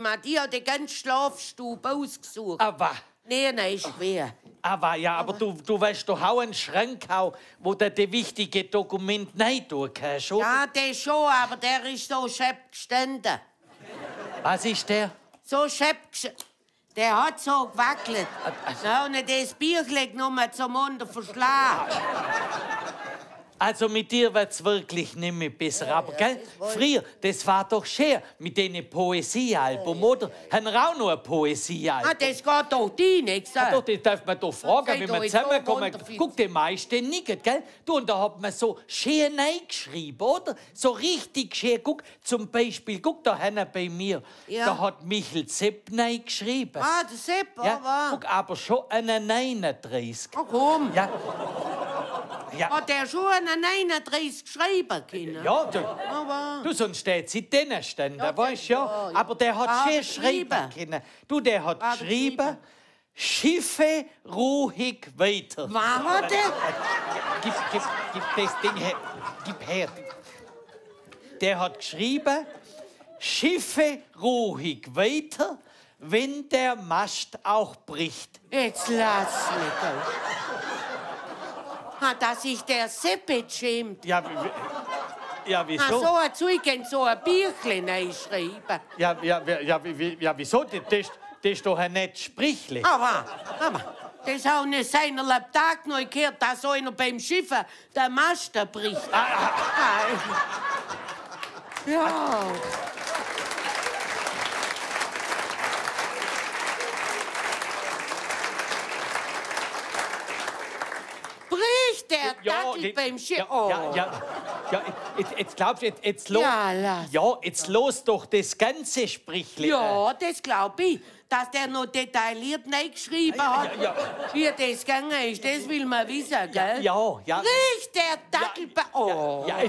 Mann. Die hat die ganze Schlafstube ausgesucht. Aber, Nee, nein, ist schwer. ja, aber du weißt doch auch einen Schrank, wo du die wichtigen Dokumente nicht tun kannst, oder? Ja, der schon, aber der ist so schepp gestanden. Was ist der? So schepp gestanden. Der hat so gewackelt. Ja, und das Bierchen genommen zum Mund verschlagen. Also mit dir wird's wirklich nicht mehr besser. Aber, gell, früher, das war doch schön mit den Poesiealbum, oder? Haben wir auch noch ein Poesiealbum? Ah, das geht doch die nicht, Ja, doch, das darf man doch fragen, Das wenn sei wir doch jetzt so zusammenkommen. wundervoll. Guck, die meisten nicken, gell? Du, und da hat man so schön reingeschrieben, oder? So richtig schön. Guck, zum Beispiel, guck da hinten bei mir. Ja. Da hat Michel Zepp geschrieben. Ah, der Sepp, Ja, aber. guck, aber schon einen 39. Oh, komm. Ja. Ja, Hat der schon einen 39 geschrieben können? ja Aber. du, sonst steht sie drinnen stehen, weißt du, ja. ja. Aber der hat Ah, schön geschrieben. schreiben können. Du, der hat Ah, geschrieben, geschrieben. Schiffe ruhig weiter. Was hat der? Gib das Ding her. Gib her. Der hat geschrieben, Schiffe ruhig weiter, wenn der Mast auch bricht. Jetzt lass mich doch. Hat dass sich der Sepp schämt. Ja, ja, Ah, wieso? so ein Zeug in so ein Bierchen reinschreiben. Ja, wieso? Das ist doch ein nettes Sprichli. Aber, das auch nicht seiner Tag noch gehört, dass einer beim Schiffen der Mast bricht. Ja. Bricht der Dackel beim Schiff? Oh. Jetzt glaubst du, jetzt los. Ja, lass. Ja, jetzt los doch das ganze Sprichli. Ja, das glaube ich, dass der noch detailliert geschrieben hat, wie das gegangen ist. Das will man wissen, gell? Ja. Bricht der Dackel Oh. Ja,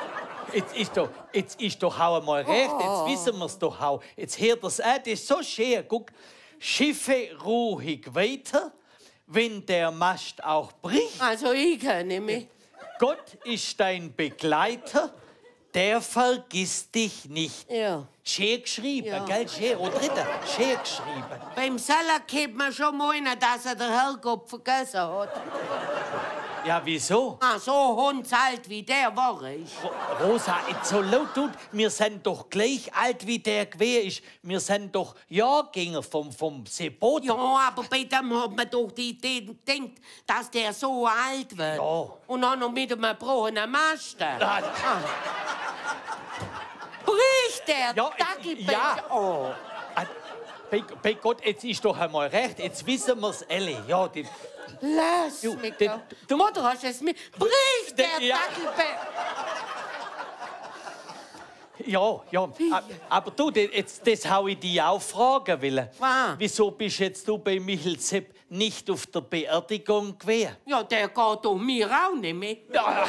jetzt ist doch auch einmal recht. Oh. Jetzt wissen wir's doch auch. Jetzt hört das auch, das ist so schön. Guck, Schiffe ruhig weiter, wenn der Mast auch bricht. Also ich kann nicht mehr. Gott ist dein Begleiter, der vergisst dich nicht. Ja. Schön geschrieben, Ja. gell? Schön, oder dritter, schön geschrieben. Beim Salat kennt man schon meinen, dass er den Herrgott vergessen hat. Ja, wieso? Ah, so hundsalt wie der war ich. Rosa, jetzt so laut tut, wir sind doch gleich alt wie der gewesen ist. Wir sind doch Jahrgänger vom Sebot. Ja, aber bei dem hat man doch die Idee gedacht, dass der so alt wird. Ja. Und auch noch mit einem gebrochenen Mast. Ah. Bricht der Ja, Dackel ja. Oh. Bei Gott, jetzt ist doch einmal recht, jetzt wissen wir's alle. Ja, Lass Du, mich den- doch. du- Mutter, hast du es mit? Bricht der Ja. Dackel aber du, das hau ich dich auch fragen wollen. Was? Wieso bist jetzt du bei Michel Zepp nicht auf der Beerdigung gewesen? Ja, der geht um mir auch nicht mehr. Ja.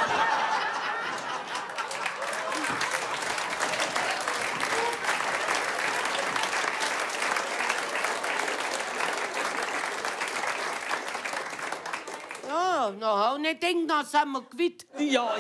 Ja, noch auch nicht denken, dann sind wir quitt. Ja.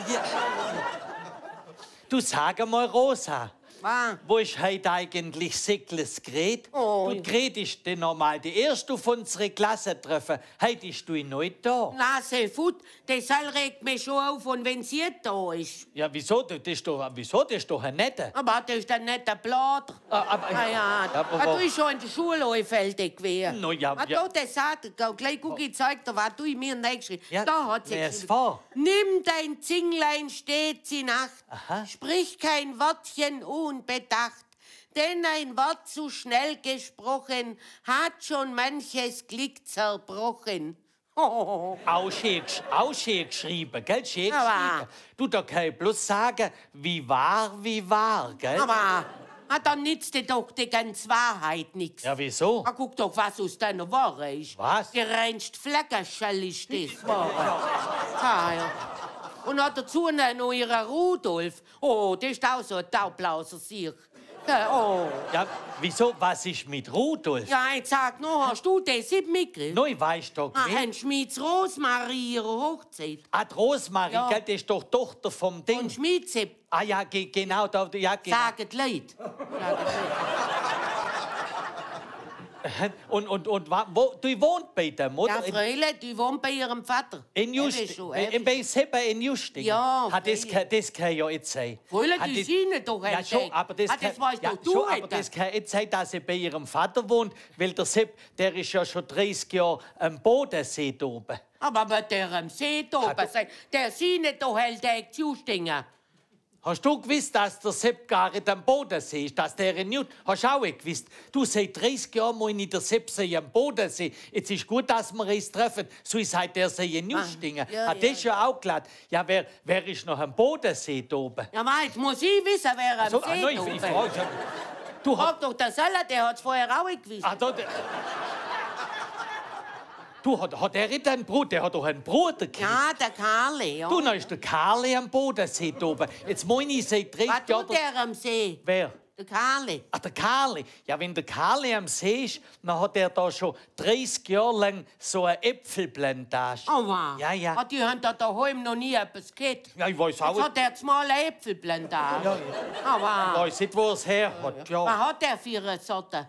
Du sag mal, Rosa, Was? wo ist heute eigentlich Säckles Gret? Oh. Du, Gret ist denn normal die erste von unserer Klasse treffen. Heute ist du nicht da. Nase Fut, das all regt mich schon auf, und wenn sie da ist. Ja, wieso? Das ist doch ein Netter. Aber das ist ein netter Blader. Aber Du bist schon in der Schule anfällig gewesen. No, ja. Da, das sagt er, gleich guck, ich zeig dir, was du in mir geschrieben. Ja, Da hat sie wer geschrieben. ist vor? Nimm dein Zinglein stets in Acht. Aha. Sprich kein Wörtchen unbedacht. Denn ein Wort zu schnell gesprochen hat schon manches Glück zerbrochen. Oh. Auch schön geschrieben, gell? Schön Aber- geschrieben. Du, da kann ich bloß sagen, wie wahr, gell? Aber dann nützt dir doch die ganze Wahrheit nichts. Ja, wieso? Guck doch, was aus deiner Ware ist. Was? Gereinst Fleckerschall ist das Ware. Ja. Und hat dazu noch ihrer Rudolf. Oh, das ist auch so ein Taublauser Sieg. Ja, oh. Ja, wieso? Was ist mit Rudolf? Ja, jetzt sag noch, hast du das nicht mitgekriegt? Neu weißt du, wer? Haben Schmieds Rosmarie ihre Hochzeit? Die Rosmarie, Ja. gell? Das ist doch Tochter vom Ding. Und Schmieds Ja, genau, da, ja, genau. sagen die Leute. Sagen die Leute. Wo, du wohnt bei dem, oder? Ja, Freile, die wohnt bei ihrem Vater. In Justingen. Bei Seppen in Justingen. Ja, das kann ja jetzt sein. Freile, die sind doch ja, schon, aber das weißt ja, doch du aber das kann jetzt sein, dass sie bei ihrem Vater wohnt, weil der Sepp, der ist ja schon 30 Jahre am Bodensee da oben. Aber mit der am See da oben, der sind doch helltag Justingen. Hast du gewusst, dass der Sepp gar nicht am Bodensee ist, dass der in Newt? Hast du auch gewusst? Du, seit 30 Jahren muss ich der Sepp sei am Bodensee. Jetzt ist gut, dass wir uns treffen. So ist halt der sei in Newstingen. Hat das schon auch geklappt? Ja, wer ist noch am Bodensee da oben? Ja, jetzt muss ich wissen, wer am See da oben ist. Du hast doch der Salah, der hat es vorher auch nicht gewusst. Du, hat er nicht einen Bruder? Der hat doch einen Bruder gekriegt. Ja, der Karli, ja. Du, dann ist der Karli am Bodensee da oben. Jetzt meine ich seit 30 Jahren... Was tut der am See? Wer? Der Karli. Ach, der Karli. Ja, wenn der Karli am See ist, dann hat er da schon 30 Jahre lang so eine Äpfelplantage. Oh, wow. Ja, ja. Die haben da daheim noch nie etwas gehört. Ja, ich weiß auch nicht. Jetzt hat er jetzt mal eine Äpfelplantage. Ja. Oh, wow. Ich weiß nicht, wo er es her hat. Ja. Was hat der für eine Sorte?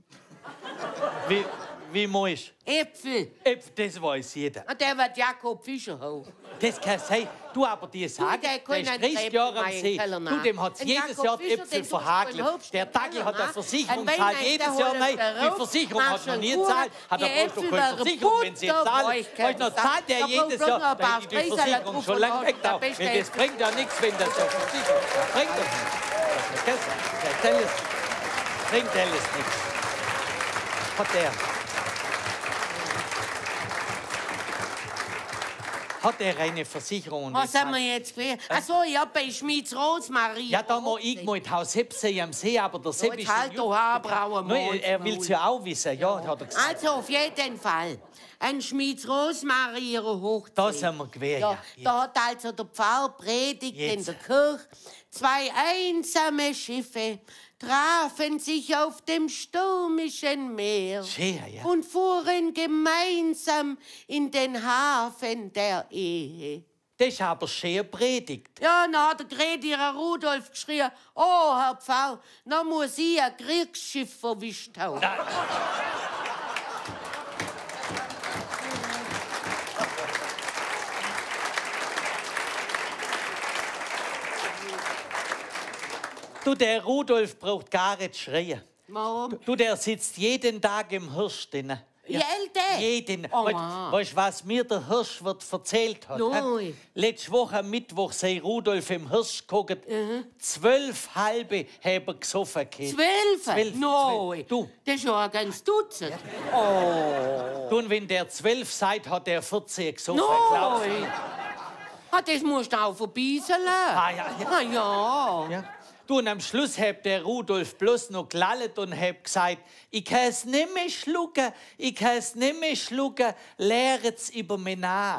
Wie meinst du? Äpfel. Das weiß jeder. Und der wird Jakob Fischer haben. Das kann sein. Du, aber die sagen, der ist 30 Jahre am See. Du, dem hat jedes Jahr die Äpfel verhagelt. Der Dackel hat eine Versicherung gezahlt, jedes Jahr. Nein, die Versicherung hat noch nie gezahlt. Hat er bloß noch keine Versicherung, wenn sie jetzt zahlen. Heute noch zahlt er jedes Jahr, weil die Versicherung schon lange weg da. Das bringt ja nichts, wenn das so Versicherung ist. Bringt das nichts. Bringt alles nichts. Hat er eine Versicherung? Was haben wir jetzt für? Achso, ja, bei Schmitz Rosmarie. Ja, da muss ich mal Haus Sepp am See, aber der Sepp ist... halt doch Haarbrauen. Nein, er will es ja auch wissen, ja, hat er gesagt. Also, auf jeden Fall. Ein Schmitz Rosmarie ihre Hochzeit. Das haben wir gewählt, ja. Da hat also der Pfarrer predigt in der Kirche. 2 einsame Schiffe trafen sich auf dem stürmischen Meer und fuhren gemeinsam in den Hafen der Ehe. Das ist aber schön predigt. Ja, dann hat der Gredier Rudolf geschrien, oh, Herr Pfarrer, dann muss ich ein Kriegsschiff verwischt haben. Du, der Rudolf braucht gar nicht schreien. Warum? Du, der sitzt jeden Tag im Hirsch drin. Ja. Jeden. Oh, weißt du, was mir der Hirschwirt erzählt hat? Nein. Letzte Woche am Mittwoch sei Rudolf im Hirsch geguckt. 12 halbe haben er gesoffen. 12? Nein. Du. Das ist ja ein ganz Dutzend. Ja. Oh. Du, und wenn der 12 sagt, hat er 14 gesoffen. Nein. Das musst du auch verbeissen lassen. Ja. Du, und am Schluss hat der Rudolf bloß noch gelallt und hat gesagt, ich kann es nicht mehr schlucken, lehrt's über mich nach.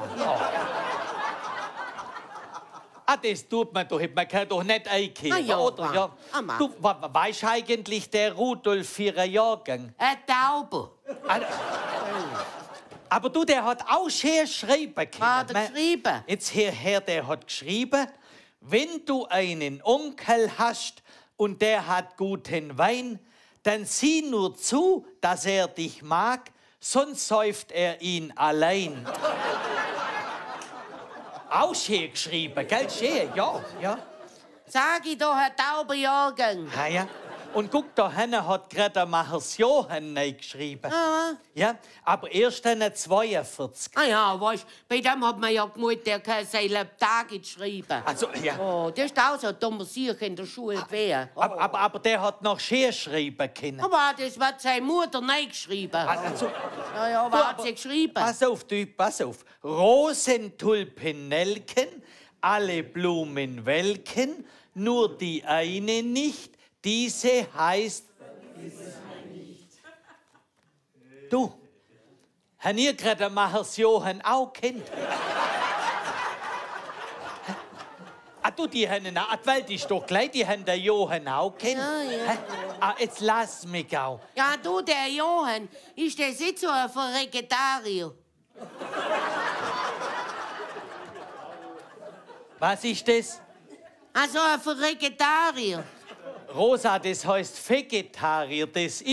Das tut man doch, man kann doch nicht einkriegen, oder? Ja. Du, weißt eigentlich der Rudolf für einen Jahrgang? Ein Tauber. Aber du, der hat auch schön schreiben können. Hat er geschrieben? Jetzt hierher, der hat geschrieben, wenn du einen Onkel hast und der hat guten Wein, dann sieh nur zu, dass er dich mag, sonst säuft er ihn allein. Auch schön geschrieben, gell? Schön, ja. Sag ich doch, Herr Tauberjahrgang. Ja. Und guck, da hinten hat gerade der Machers Johann geschrieben. Ja, aber erst dann 42. Ja, weißt, bei dem hat man ja gemeint, der kann seine Tage geschrieben. Also, ja. Oh, der ist auch so ein dummer Sieg in der Schule gewesen. Aber der hat noch schön schreiben können. Aber das wird seine Mutter nicht geschrieben. Also, ja, was hat sie geschrieben? Pass auf. Rosentulpen nelken, alle Blumen welken, nur die eine nicht. Diese heißt... Du, haben ihr gerade Machers Johann auch kennt? Du, die haben ihn auch, weil die ist doch gleich, die haben den Johann auch kennt. Ja. Jetzt lass mich auch. Ja, du, der Johann, ist der nicht so ein Vegetarier? Was ist das? Also ein Vegetarier. Rosa, das heißt Vegetarier, das